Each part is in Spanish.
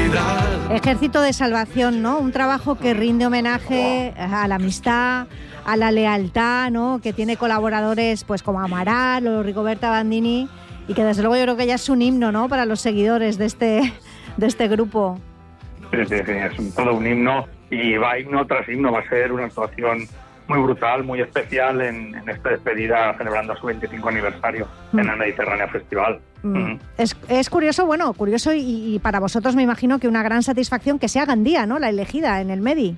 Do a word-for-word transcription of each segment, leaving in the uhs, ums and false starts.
felicidad. Ejército de Salvación, ¿no? Un trabajo que rinde homenaje a la amistad, a la lealtad, ¿no? Que tiene colaboradores pues como Amaral o Rigoberta Bandini y que desde luego yo creo que ya es un himno, ¿no? Para los seguidores de este, de este grupo. Sí, sí, sí, es un, todo un himno y va himno tras himno, va a ser una actuación muy brutal, muy especial en, en esta despedida celebrando su veinticinco aniversario mm. en el Mediterránea Festival. Mm. Mm. Es, es curioso, bueno, curioso y, y para vosotros me imagino que una gran satisfacción que sea Gandía, ¿no? La elegida en el Medi.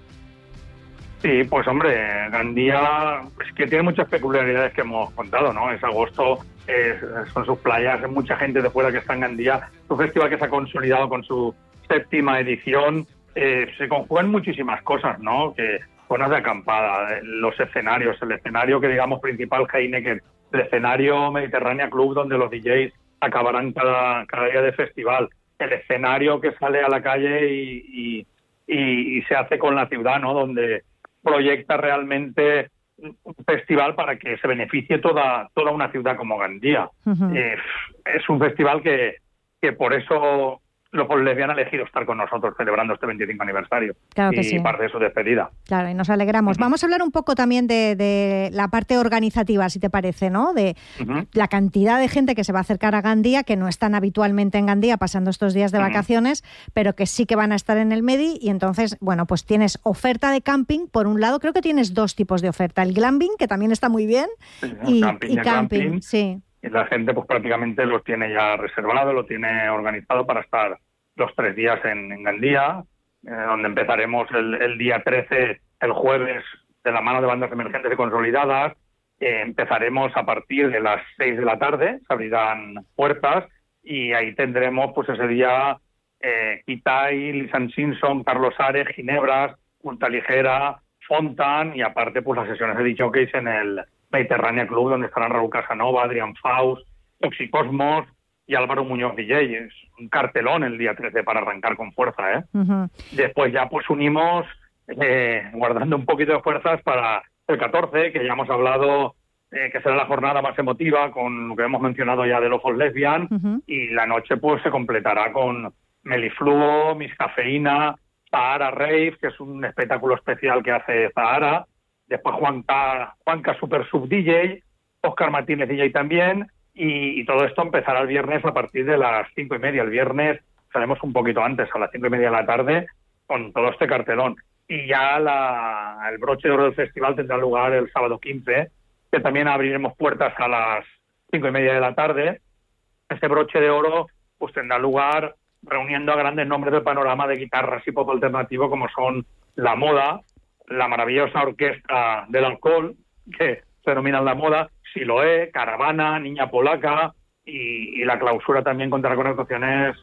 Sí, pues hombre, Gandía es que tiene muchas peculiaridades que hemos contado, ¿no? Es agosto, es, son sus playas, hay mucha gente de fuera que está en Gandía, un festival que se ha consolidado con su séptima edición, eh, se conjugan muchísimas cosas, ¿no? Que zonas de acampada, los escenarios, el escenario que digamos principal Heineken, el escenario Mediterránea Club donde los D Js acabarán cada, cada día de festival, el escenario que sale a la calle y, y, y, y se hace con la ciudad, ¿no? Donde proyecta realmente un festival para que se beneficie toda toda una ciudad como Gandía. Uh-huh. Eh, es un festival que, que por eso los lesbianos han elegido estar con nosotros celebrando este veinticinco aniversario claro que y sí. parte de su despedida. Claro, y nos alegramos. Uh-huh. Vamos a hablar un poco también de, de la parte organizativa, si te parece, ¿no? De uh-huh. la cantidad de gente que se va a acercar a Gandía, que no están habitualmente en Gandía pasando estos días de uh-huh. vacaciones, pero que sí que van a estar en el Medi y entonces, bueno, pues tienes oferta de camping. Por un lado, creo que tienes dos tipos de oferta. El glamping, que también está muy bien, sí, y, camping, y camping, camping, sí. Y la gente pues prácticamente lo tiene ya reservado, lo tiene organizado para estar los tres días en, en Gandía, eh, donde empezaremos el, el día trece, el jueves, de la mano de bandas emergentes y consolidadas. Eh, empezaremos a partir de las seis de la tarde, se abrirán puertas y ahí tendremos pues ese día eh, Kitai, Lisan Simpson, Carlos Ares, Ginebras, Punta Ligera, Fontan y aparte pues las sesiones de D Js en el Mediterránea Club, donde estarán Raúl Casanova, Adrián Faust, Toxicosmos y Álvaro Muñoz D J. Es un cartelón el día trece para arrancar con fuerza, ¿eh? Uh-huh. Después ya pues unimos, eh, guardando un poquito de fuerzas para el catorce, que ya hemos hablado, eh, que será la jornada más emotiva, con lo que hemos mencionado ya de Lofos Lesbian, uh-huh. y la noche pues se completará con Melifluo, Miss Cafeína, Zahara Rave, que es un espectáculo especial que hace Zahara, después Juanca, Juanca Super Sub D J, Óscar Martínez D J también. Y, y todo esto empezará el viernes a partir de las cinco y media. El viernes salimos un poquito antes, a las cinco y media de la tarde, con todo este cartelón. Y ya la, el broche de oro del festival tendrá lugar el sábado quince, que también abriremos puertas a las cinco y media de la tarde. Este broche de oro pues tendrá lugar reuniendo a grandes nombres del panorama de guitarras y pop alternativo, como son La Moda, la maravillosa Orquesta del Alcohol, que se denominan La Moda, Siloé, Caravana, Niña Polaca y, y la clausura también contará con actuaciones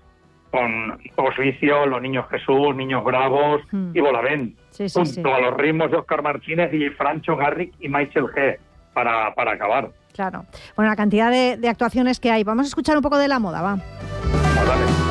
con Osvicio, Los Niños Jesús, Niños Bravos mm. y Bolavent, sí, sí, junto sí. a los ritmos de Óscar Martínez y Francho Garrick y Michael G. para, para acabar. Claro. Bueno, la cantidad de, de actuaciones que hay. Vamos a escuchar un poco de La Moda, va. Vale.